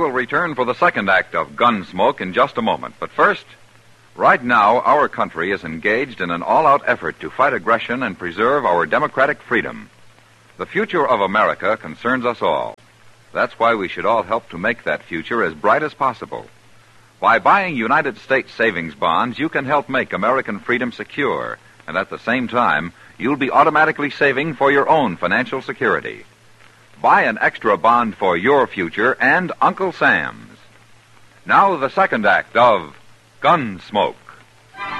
will return for the second act of Gunsmoke in just a moment. But first, right now, our country is engaged in an all-out effort to fight aggression and preserve our democratic freedom. The future of America concerns us all. That's why we should all help to make that future as bright as possible. By buying United States savings bonds, you can help make American freedom secure, and at the same time, you'll be automatically saving for your own financial security. Buy an extra bond for your future and Uncle Sam's. Now the second act of Gunsmoke.